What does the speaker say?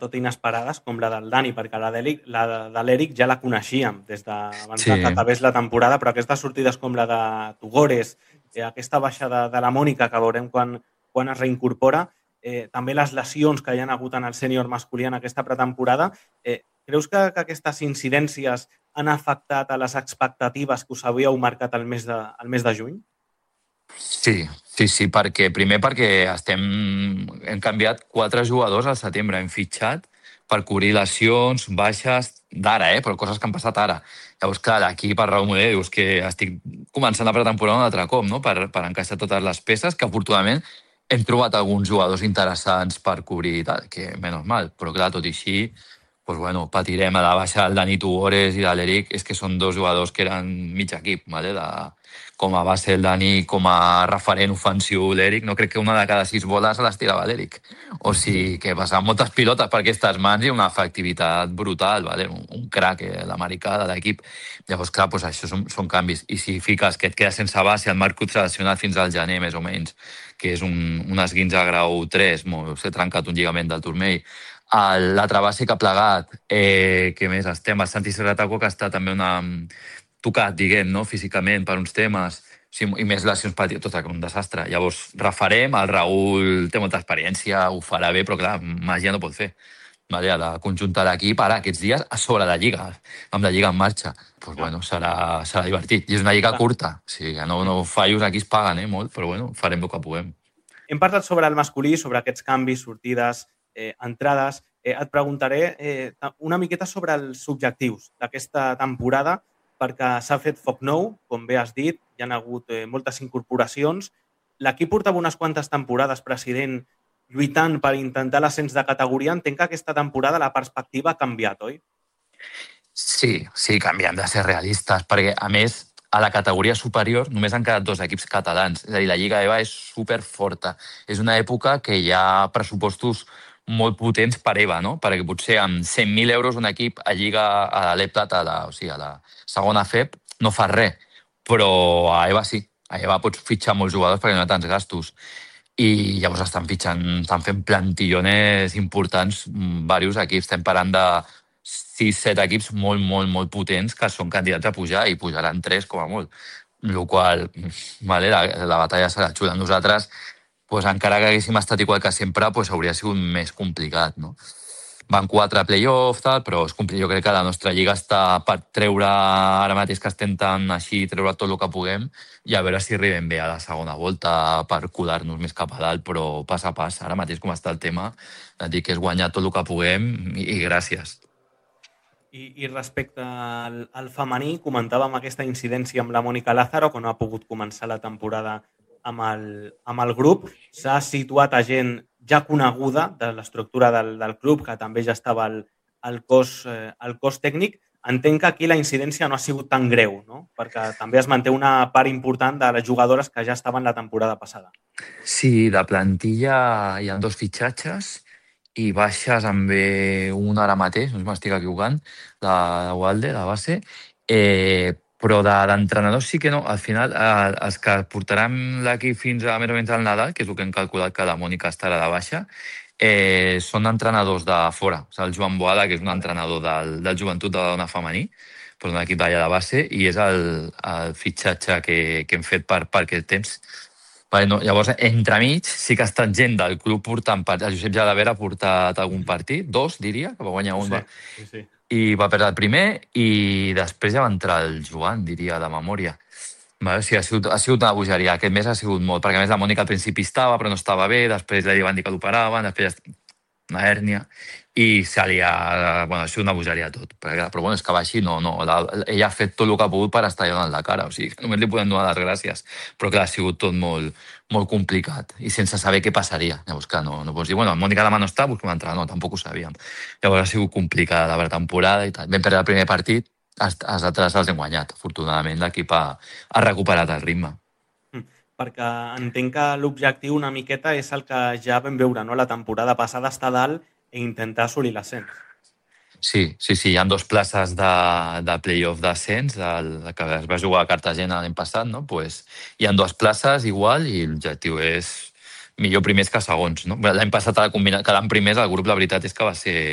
sobretot inesperades, com la del Dani, perquè la de l'Eric ja la coneixíem des d'abans Sí, que acabés la temporada, però aquestes sortides com la de Tugores, aquesta baixada de la Mònica, que veurem quan es reincorpora, també les lesions que hi ha hagut en el sènior masculí en aquesta pretemporada, creus que aquestes incidències han afectat a les expectatives que us havíeu marcat al mes de juny? sí, perquè hem canviat 4 jugadors al setembre, hem fitxat per cobrir lesions, baixes, d'ara, però coses que han passat ara. Llavors, clar, d'aquí per Raúl Muller dius que estic començant la pretemporada un altre cop, no? per encaixar totes les peces, que afortunadament hem trobat alguns jugadors interessants per cobrir i tal, que menys mal, però clar, tot i així, doncs, bueno, patirem a la baixa el Dani Tugores i de l'Eric, és que són 2 jugadors que eren mig equip, ¿vale? Com a base el Dani, com a referent ofensiu l'Eric, no crec que una de cada 6 boles les tirava l'Eric. O sigui que passaven moltes pilotes per aquestes mans i una efectivitat brutal, ¿vale? Un crack, l'americà de l'equip. Llavors, clar, doncs això són canvis. I si fiques que et queda sense base el Marc seleccionat fins al gener, més o menys, que és un esguinç a grau 3, s'ha trencat un lligament del turmell, l'altre base que ha plegat, que més estem, el Santi Serrataco, que està també tocat, diguem, no? Físicament, per uns temes, sí, i més lesions petites, tot un desastre. Llavors, refarem, el Raül té molta experiència, ho farà bé, però clar, màgia no pot fer. Vale, a la conjunta d'equip, ara, aquests dies, a sobre la Lliga, amb la Lliga en marxa. Doncs, bueno, serà divertit. I és una Lliga curta, o sigui, que no fallos aquí es paguen, molt, però bueno, farem el que puguem. Hem parlat sobre el masculí, sobre aquests canvis, sortides, entrades. Et preguntaré una miqueta sobre els objectius d'aquesta temporada, perquè s'ha fet foc nou, com bé has dit, hi ha hagut moltes incorporacions. L'equip portava unes quantes temporades, president, lluitant per intentar l'ascens de categoria. Entenc que aquesta temporada la perspectiva ha canviat, oi? Sí, canviem de ser realistes, perquè, a més, a la categoria superior només han quedat 2 equips catalans. És a dir, la Lliga EVA és superforta. És una època que hi ha pressupostos molt potents per EVA, no? Perquè potser amb 100.000 euros un equip a Lliga, a l'E-Plata, a la segona FEB, no fa res. Però a EVA sí. A EVA pots fitxar molts jugadors perquè no hi ha tants gastos. I llavors estan fent plantillones importants, diversos equips. Estem parlant de 6-7 equips molt, molt, molt potents que són candidats a pujar i pujaran 3 com a molt. El qual, vale, la batalla serà xuda. Nosaltres, pues, encara que haguéssim estat igual que sempre, pues, hauria sigut més complicat, no? Van 4 play-off, tal, però és complicat. Jo crec que la nostra lliga està per treure, ara mateix que estem tan així, treure tot el que puguem i a veure si arribem bé a la segona volta per colar-nos més cap a dalt, però pas a pas. Ara mateix com està el tema, et dic que és guanyar tot el que puguem i gràcies. I respecte al femení, comentàvem aquesta incidència amb la Mònica Lázaro, que no ha pogut començar la temporada amb el grup. S'ha situat a gent ja coneguda de l'estructura del club, que també ja estava al cos tècnic. Entenc que aquí la incidència no ha sigut tan greu, no? Perquè també es manté una part important de les jugadores que ja estaven la temporada passada. Sí, de plantilla hi ha 2 fitxatges i baixes en ve una ara mateix, no m'estic equivocant, de Walde, de base, però d'entrenadors sí que no. Al final, els que portaran l'equip fins a més o menys al Nadal, que és el que hem calculat que la Mònica estarà de baixa, són entrenadors de fora. O sigui, el Joan Boada, que és un entrenador del Joventut de la Dona Femení, per un equip d'allà de base, i és el fitxatge que hem fet per aquest temps. Bueno, llavors, entremig, sí que ha estat gent del club portant partits. El Josep Jalavera ha portat algun partit, 2, diria, que va guanyar un. Sí. I va perdre el primer i després ja va entrar el Joan, diria, de memòria. Vale, sí, ha sigut una bogeria. Aquest mes ha sigut molt, perquè a més la Mònica al principi estava, però no estava bé, després li van dir que l'operaven, després una hèrnia, i ha sigut una bogeria tot. Però bueno, és que va així, no. Ella ha fet tot el que ha pogut per estar donant la cara, o sigui, només li podem donar les gràcies. Però clar, ha sigut tot molt, molt complicat, i sense saber què passaria. Llavors, clar, no pots dir, bueno, Mònica demà no està, busquem una entrada. No, tampoc ho sabíem. Llavors ha sigut complicada la temporada i tal. Vam perdre el primer partit, els altres els hem guanyat. Afortunadament, l'equip ha recuperat el ritme. Perquè entenc que l'objectiu una miqueta és el que ja vam veure, no? La temporada passada, estar dalt i intentar assolir l'ascens. Sí, hi ha 2 places de play-off d'ascens, que es va jugar a Cartagena l'any passat, no? Pues, hi ha 2 places igual i l'objectiu és millor primers que segons, no? L'any passat quedant primers el grup, la veritat és que va ser